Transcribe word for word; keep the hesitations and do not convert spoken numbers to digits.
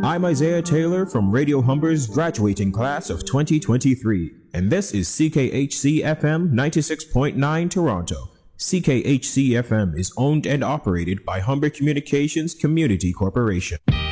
I'm Isaiah Taylor from Radio Humber's graduating class of twenty twenty-three, and this is C K H C F M ninety-six point nine Toronto. C K H C F M is owned and operated by Humber Communications Community Corporation.